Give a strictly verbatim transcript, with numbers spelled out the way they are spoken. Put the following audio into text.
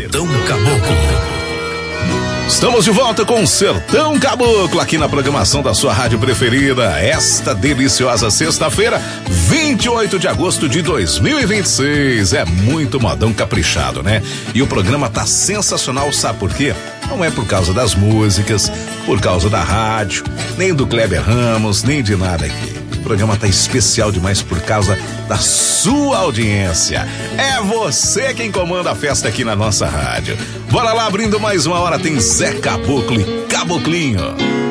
Sertão Caboclo. Estamos de volta com Sertão Caboclo aqui na programação da sua rádio preferida. Esta deliciosa sexta-feira, vinte e oito de agosto de dois mil e vinte e seis. É muito modão caprichado, né? E o programa tá sensacional, sabe por quê? Não é por causa das músicas, por causa da rádio, nem do Kleber Ramos, nem de nada aqui. O programa tá especial demais por causa da sua audiência. É você quem comanda a festa aqui na nossa rádio. Bora lá, abrindo mais uma hora, tem Zé Caboclo e Caboclinho.